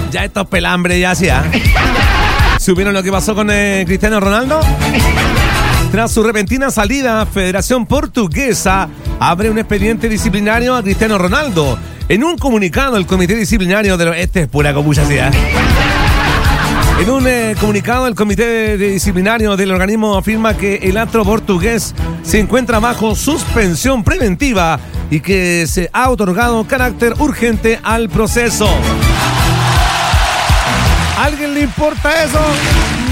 Ya estos pelambres ya hacía. ¿Supieron lo que pasó con Cristiano Ronaldo? Tras su repentina salida, Federación Portuguesa abre un expediente disciplinario a Cristiano Ronaldo. En un comunicado, el comité disciplinario de este es pura copuchacidad. En un comunicado, el comité disciplinario del organismo afirma que el astro portugués se encuentra bajo suspensión preventiva y que se ha otorgado carácter urgente al proceso. ¿A alguien le importa eso?